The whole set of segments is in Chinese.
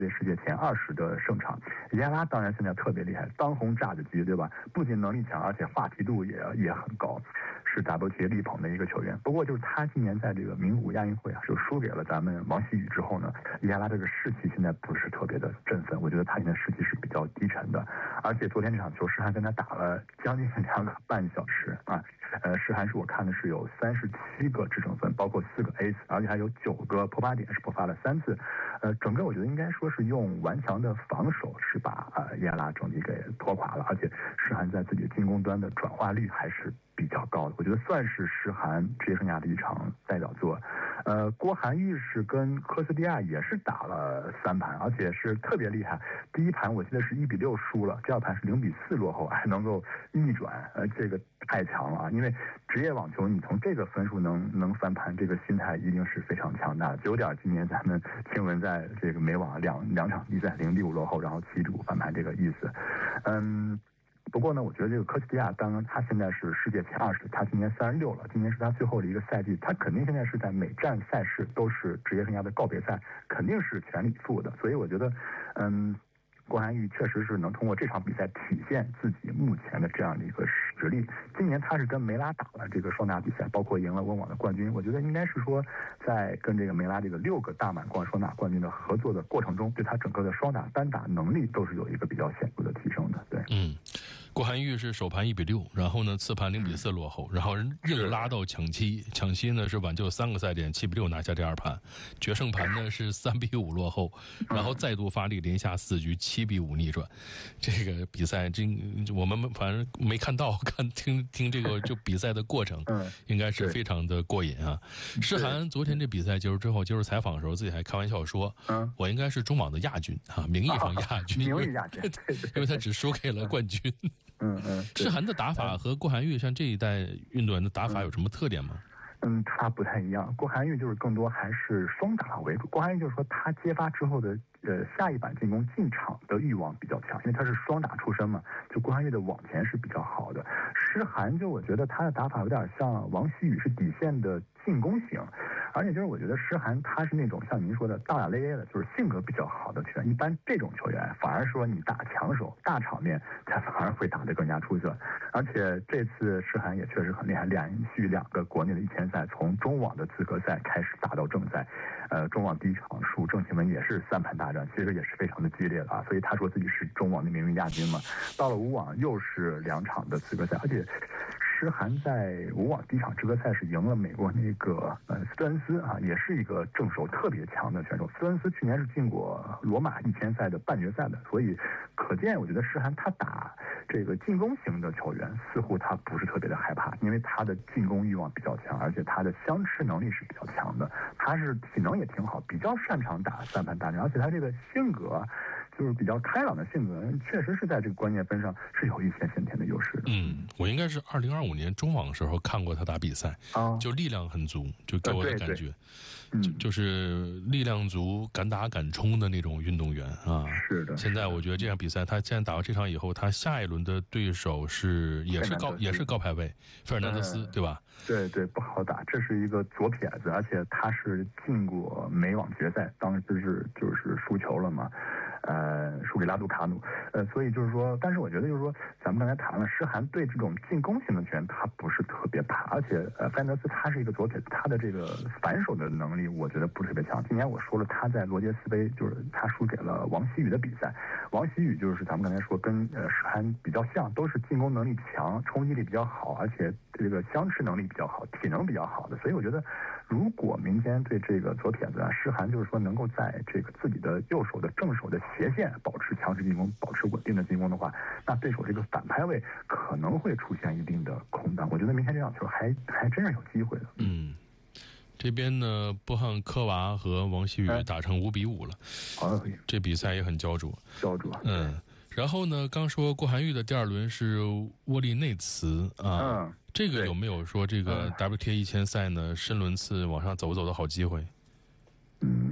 世界前20的胜场。伊耶拉当然现在特别厉害，当红炸子鸡，对吧？不仅能力强，而且话题度也很高，是 WTA 力捧的一个球员。不过就是他今年在这个名古屋亚运会就输给了咱们王曦雨之后呢，伊耶拉这个士气现在不是特别的振奋，我觉得他现在士气是比较低沉的。而且昨天这场球，施涵跟他打了将近2个半小时啊。施涵是我看的是有37个制胜分，包括4个 ace， 而且还有9个破8点，是破发了3次。整个我觉得应该说是用顽强的防守是把伊耶拉整体给拖垮了，而且施涵在自己进攻端的转化率还是比较高的，我觉得算是施涵职业生涯的一场代表作。郭涵玉是跟科斯蒂亚也是打了3盘，而且是特别厉害。第一盘我记得是1比6输了，第二盘是0比4落后，还能够逆转，这个太强了啊！因为职业网球你从这个分数能翻盘，这个心态一定是非常强大的。就有点今年咱们听闻在这个美网两场比赛0比5落后，然后7比5翻盘这个意思。不过呢，我觉得这个科斯蒂亚，当然他现在是世界前20，他今年36了，今年是他最后的一个赛季，他肯定现在是在每站赛事都是职业生涯的告别赛，肯定是全力以赴的。所以我觉得，郭涵玉确实是能通过这场比赛体现自己目前的这样的一个实力。今年他是跟梅拉打了这个双打比赛，包括赢了温网的冠军。我觉得应该是说，在跟这个梅拉这个6个大满贯双打冠军的合作的过程中，对他整个的双打单打能力都是有一个比较显著的提升的。对， 郭涵玉是首盘1比6，然后呢次盘0比4落后，然后硬拉到抢七呢是挽救3个赛点7比6拿下第2盘，决胜盘呢是3比5落后，然后再度发力连下4局7比5逆转。这个比赛我们反正没看到，听这个就比赛的过程，应该是非常的过瘾啊。施涵昨天这比赛结束之后接受采访的时候，自己还开玩笑说，我应该是中网的亚军啊，名义上亚军， 名义亚军， 因为他只输给了冠军。施涵的打法和郭涵玉像这一代运动员的打法有什么特点吗？ 他不太一样。郭涵玉就是更多还是双打为主。郭涵玉就是说他接发之后的下一板进攻进场的欲望比较强，因为他是双打出身嘛，就郭涵玉的网前是比较好的。施涵就我觉得他的打法有点像王曦雨，是底线的进攻型，而且就是我觉得施涵他是那种像您说的大大咧咧的，就是性格比较好的球员。一般这种球员反而说你打强手大场面，他反而会打得更加出色。而且这次施涵也确实很厉害，连续2个国内的1000赛，从中网的资格赛开始打到正赛。中网第一场输郑钦文也是3盘大战，其实也是非常的激烈的啊。所以他说自己是中网的名誉亚军嘛。到了5网又是2场的资格赛，而且施涵在5网第一场资格赛是赢了美国那个斯特恩斯啊，也是一个正手特别强的选手。斯特恩斯去年是进过罗马1000赛的半决赛的，所以可见我觉得施涵他打这个进攻型的球员似乎他不是特别的害怕，因为他的进攻欲望比较强，而且他的相持能力是比较强的，他是体能也挺好，比较擅长打3盘大战，而且他这个性格就是比较开朗的性格，确实是在这个关键分上是有一些先天的优势的。 我应该是2025年中网的时候看过他打比赛，就力量很足，就给我的感觉，就是力量足、敢打敢冲的那种运动员啊。 是的。 现在我觉得这场比赛，他现在打完这场以后，他下一轮的对手也是高排位费尔南德斯，对吧？ 对，不好打，这是一个左撇子，而且他是进过美网决赛，当时就是输球了嘛。输给拉杜卡努，所以就是说，但是我觉得就是说，咱们刚才谈了，施涵对这种进攻型的球员他不是特别怕，而且范德斯他是一个左撇子，他的这个反手的能力我觉得不是特别强。今年我说了，他在罗杰斯杯就是他输给了王曦雨的比赛，王曦雨就是咱们刚才说跟施涵比较像，都是进攻能力强、冲击力比较好，而且这个相持能力比较好、体能比较好的，所以我觉得如果民间对这个左撇子施涵就是说能够在这个自己的右手的正手的斜线保持强势进攻，保持稳定的进攻的话，那对手这个反拍位可能会出现一定的空档。我觉得明天这场球还真是有机会的。 这边呢，波汉科娃和王曦雨打成5比5了，这比赛也很焦灼。然后呢，刚说郭涵玉的第2轮是沃利内茨啊，这个有没有说这个 WTA 1000赛呢深轮次往上走的好机会？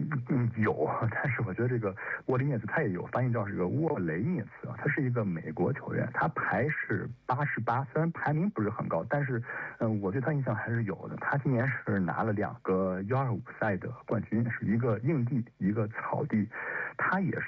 有，但是我觉得这个沃利涅茨他也有，翻译叫这个沃雷涅茨啊，他是一个美国球员，他排是88，虽然排名不是很高，但是我对他印象还是有的。他今年是拿了2个125赛的冠军，是一个硬地，一个草地，他也是